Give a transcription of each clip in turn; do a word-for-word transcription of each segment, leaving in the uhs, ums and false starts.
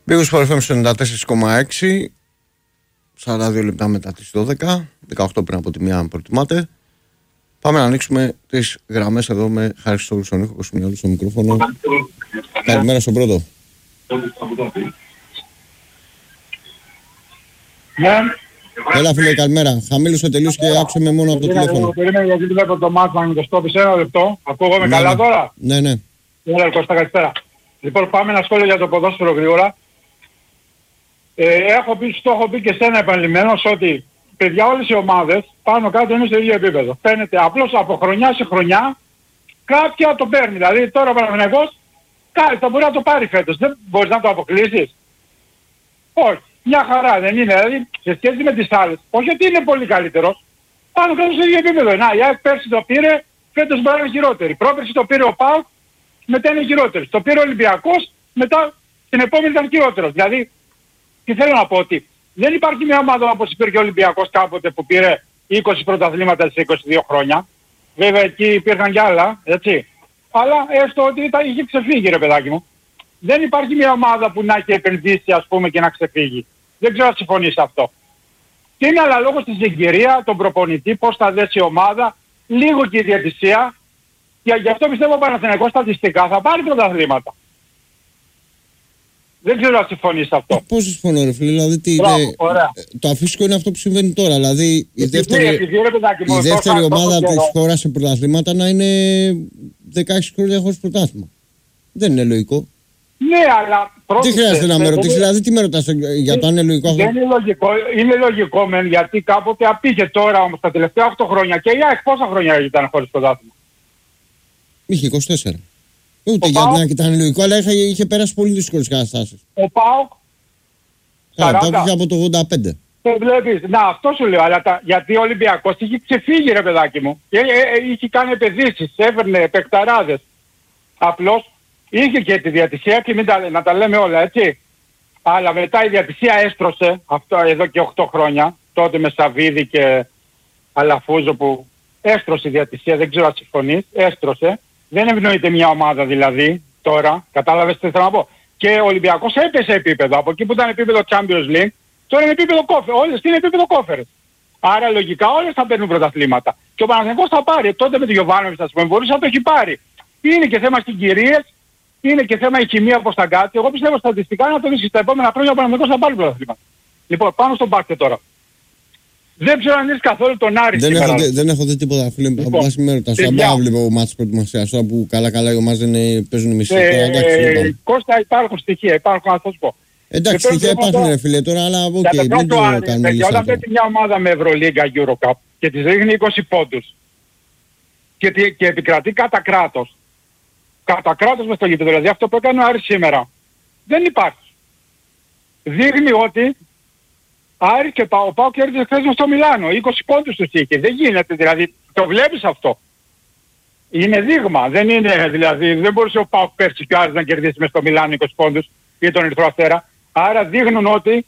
Μπήκος Σπορ εφ εμ στο ενενήντα τέσσερα κόμμα έξι, σαράντα δύο λεπτά μετά τις δώδεκα, δεκαοκτώ πριν από τη μία αν προτιμάτε. Πάμε να ανοίξουμε τις γραμμές εδώ με Χάρη Χριστόγλου στον ήχο, Κοσμιόλου στο μικρόφωνο. Καλημέρα στον πρώτο. Ναι. Έλα φίλε, καλημέρα. Χαμήλωσε τελείως και άκουσε με μόνο από το τηλέφωνο. Περίμενε γιατί βλέπω το μάτς να το στόπισε ένα λεπτό. Ακούγομαι Ναι, καλά ναι. τώρα. Ναι, ναι. Έλα, Κώστα, καλησπέρα. Λοιπόν, πάμε ένα σχόλιο για το ποδόσφαιρο γρήγορα. Ε, έχω πει, στο έχω πει και σένα επανειλημμένος ότι παιδιά όλες οι ομάδες πάνω κάτω είναι στο ίδιο επίπεδο. Φαίνεται απλώς από χρονιά σε χρονιά κάποια το παίρνει. Δηλαδή τώρα ο Παναθηναϊκός κάτι θα μπορεί να το πάρει φέτος. Δεν μπορείς να το αποκλείσεις. Όχι. Μια χαρά δεν είναι. Δηλαδή σε σχέση με τις άλλες. Όχι ότι είναι πολύ καλύτερος. Πάνω κάτω στο ίδιο επίπεδο. Να, η ΑΕΚ πέρσι το πήρε, φέτος μπορεί να είναι χειρότερη. Πρόπερσι το πήρε ο ΠΑΟΚ, μετά είναι χειρότερος. Το πήρε ο Ολυμπιακός, μετά την επόμενη ήταν χειρότερος. Δηλαδή, τι θέλω να πω, ότι δεν υπάρχει μια ομάδα όπως υπήρχε ο Ολυμπιακός κάποτε που πήρε είκοσι πρωταθλήματα σε είκοσι δύο χρόνια. Βέβαια εκεί υπήρχαν κι άλλα, έτσι. Αλλά έστω ότι ήταν, είχε ξεφύγει ρε παιδάκι μου. Δεν υπάρχει μια ομάδα που να έχει επενδύσει ας πούμε και να ξεφύγει. Δεν ξέρω αν συμφωνείς αυτό. Και είναι αλλά λόγω στη συγκυρία, τον προπονητή, πώς θα δέσει η ομάδα, λίγο και η διαιτησία. Και γι' αυτό πιστεύω ο Παναθηναϊκός στατιστικά θα πάρει πρωταθλήματα. Δεν ξέρω αν συμφωνείς αυτό. Πώς συμφωνώ ρε φίλε, δηλαδή τι Μπράβο, είναι, ωραία. το αφύσικο είναι αυτό που συμβαίνει τώρα, δηλαδή η δεύτερη, Επειδή, ρε παιδάκι μου, η δεύτερη τόσο- τόσο ομάδα καιρό. της χώρας σε πρωταθλήματα να είναι δεκαέξι χρόνια χωρίς πρωτάθλημα. Δεν είναι λογικό. Ναι, αλλά Τι πρόσεξε, χρειάζεται να με δεν- ρωτήσεις, δηλαδή τι με ρωτάς για το αν είναι λογικό αυτό. Δεν είναι λογικό, είναι λογικό μεν γιατί κάποτε απήγε τώρα όμως τα τελευταία οκτώ χρόνια και η ΑΕΚ πόσα χρόνια ήταν χωρίς πρωτάθλημα. Είχε είκοσι τέσσερα. Ούτε Ο για ΠΑΟΚ- να ήταν λογικό, αλλά είχε, είχε περάσει πολύ δύσκολες καταστάσεις. Ο ΠΑΟΚ Καλά, σαράντα. το είχε από το ογδόντα πέντε. το βλέπεις. Να, αυτό σου λέω, αλλά τα, γιατί ο Ολυμπιακός είχε ξεφύγει ρε παιδάκι μου. Και, ε, ε, είχε κάνει επενδύσεις, έφερνε παικταράδες. Απλώς είχε και τη διατησία και μην τα, να τα λέμε όλα, έτσι. Αλλά μετά η διατησία έστρωσε, αυτό εδώ και οκτώ χρόνια, τότε με Σαββίδη και Αλαφούζο που έστρωσε η διατησία, δεν ξέρω αν συμφωνείς, έστρωσε. Δεν ευνοείται μια ομάδα δηλαδή τώρα, κατάλαβες τι θέλω να πω. Και ο Ολυμπιακός έπεσε επίπεδο, από εκεί που ήταν επίπεδο Champions League, τώρα είναι επίπεδο κόφερ, όλες είναι επίπεδο κόφερ. Άρα λογικά όλες θα παίρνουν πρωταθλήματα. Και ο Παναθηναϊκός θα πάρει, τότε με τον Γιωβάνοβιτς ας πούμε, μπορούσε να το έχει πάρει. Είναι και θέμα συγκυρίες, είναι και θέμα η χημεία όπως θα κάτσει. Εγώ πιστεύω στατιστικά να το δεις στα επόμενα χρόνια ο Παναθηναϊκός θα πάρει πρωταθλήματα. Λοιπόν, πάνω στον μπάσκετ τώρα. Δεν ξέρω αν είσαι καθόλου τον Άρη Δεν σήμερα. έχω, δει- δεν έχω δει τίποτα, φίλε. Λοιπόν, Από βάση με ρωτάς. παιδιά. Αμπά βλέπω μάτς προετοιμασίας. Τώρα που καλά-καλά οι ομάδες δεν είναι- παίζουν οι μισοί. Τώρα, εντάξει, δεν Ε, πάμε. Κώστα υπάρχουν στοιχεία, υπάρχουν να σας πω. Εντάξει, και στοιχεία πρέπει υπάρχουν να- ρε φίλε τώρα, αλλά οκ, Για το μην πρώτο το Άρη, κάνουμε παιδιά, λύση όταν αυτό. παίζει μια ομάδα με Ευρωλίγκα Eurocup και της ρίχνει είκοσι πόντους και, τι- και επικρατεί κατά κράτος. Κατά κράτος μες στο γήπεδο, δηλαδή αυτό που έκανε ο Άρης σήμερα. Δεν υπάρχει. Δείχνει ότι Άρη και Πα- ο Πάο κέρδισε χθες μες στο Μιλάνο. είκοσι πόντους τους είχε. Δεν γίνεται δηλαδή. Το βλέπεις αυτό. Είναι δείγμα. Δεν είναι δηλαδή. Δεν μπορούσε ο Πάο πέρσι και ο Άρης να κερδίσει μες στο Μιλάνο είκοσι πόντους ή τον Ερυθρό Αστέρα. Άρα δείχνουν ότι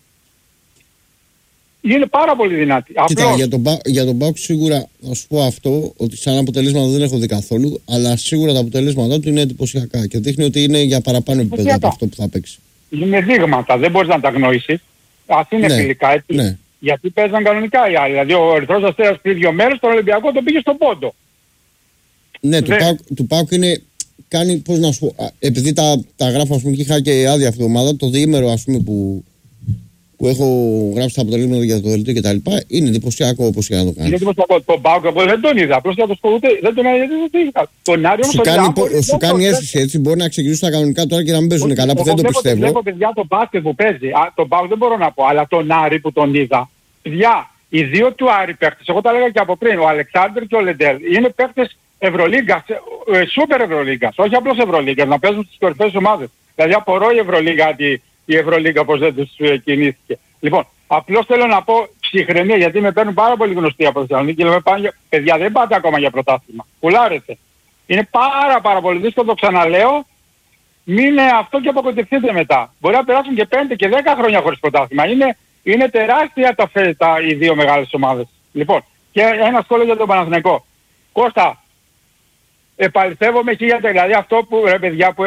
είναι πάρα πολύ δυνατή. Κοίτα, Απλώς, για τον, Πα- για τον Πάουκ σίγουρα να σου πω αυτό, ότι σαν αποτελέσματα δεν έχω δει καθόλου, αλλά σίγουρα τα αποτελέσματά του είναι εντυπωσιακά και δείχνει ότι είναι για παραπάνω επίπεδο από Εντυπωσιακά. αυτό που θα παίξει. είναι δείγματα. Δεν μπορείς να τα γνωρίσεις. Ας είναι Ναι, φιλικά έτσι. ναι. Γιατί παίζαν κανονικά οι άλλοι. Δηλαδή ο Ερυθρός Αστέρας πριν δύο μέρες τον Ολυμπιακό τον πήγε στον πόντο. Ναι, του Δεν- Πάουκ, του Πάουκ είναι. Κάνει, πώς να σου πω, α, επειδή τα, τα γράφω, ας πούμε, και είχα και άδεια αυτή την εβδομάδα, το διήμερο, ας πούμε, που, που έχω γράψει τα αποτελέσματα για το δελτίο κτλ. Είναι εντυπωσιακό όπως και να το κάνει. Είναι εντυπωσιακό. Τον Πάουκ εγώ δεν τον είδα. Απλώς για το σκοτούτε δεν τον είδα γιατί δεν τον είδα. Τον Άρη όμως Σου τον κάνει, είδα. πο- χωρίς σου λόγο, κάνει δεν- αίσθηση έτσι. Μπορεί να ξεκινήσουν τα κανονικά τώρα και να μην παίζουν Όχι, καλά, που εγώ δεν το βλέπω- πιστεύω. Βλέπω παιδιά τον μπάσκετ που παίζει. Α, τον Πάουκ δεν μπορώ να πω. Αλλά τον Άρη που τον είδα. Παιδιά, οι δύο του Άρη παίχτες, εγώ τα έλεγα και από πριν, ο Αλεξάνδρ και ο Λεντέρ, είναι παίχτες Ευρωλίγκας, ε, ε, σούπερ Ευρωλίγκας, όχι απλώς Ευρωλίγκας, να παίζουν στις κορυφαίες ομάδες. Δηλαδή απορώ η Ευρωλίγκα, η, η Ευρωλίγκα πώς δεν τους ε, κινήθηκε. Λοιπόν, απλώς θέλω να πω ψυχραιμία, γιατί με παίρνουν πάρα πολύ γνωστοί από Θεσσαλονίκη και λέμε πάνε για- παιδιά δεν πάτε ακόμα για πρωτάθλημα. Κουλάρετε. Είναι πάρα πάρα πολύ δύσκολο, το ξαναλέω. Μην είναι αυτό και αποκοτευτείτε μετά. Μπορεί να περάσουν και πέντε και δέκα χρόνια χωρίς πρωτάθλημα. Είναι, είναι τεράστια τα, φε- τα, οι δύο μεγάλες ομάδες. Λοιπόν, και ένα σχόλιο για τον Παναθηναϊκό. Κώστα, επαληθεύομαι χίλια, δηλαδή αυτό που ρε παιδιά που